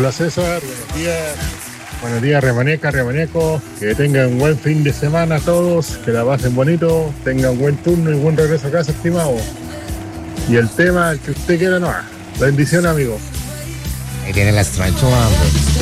Hola César, buenos días. Buenos días, Remaneco. Que tengan un buen fin de semana todos, que la pasen bonito, tengan buen turno y buen regreso a casa, estimado. Y el tema, el que usted quiera, no. Bendición, amigo. Ahí tiene la Strange Wonder.